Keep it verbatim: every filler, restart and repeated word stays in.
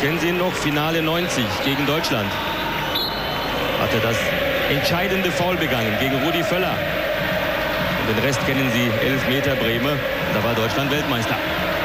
kennen Sie ihn noch? Finale neunzig gegen Deutschland. Hat er das entscheidende Foul begangen gegen Rudi Völler. Und den Rest kennen Sie, elf Meter Breme. Da war Deutschland Weltmeister.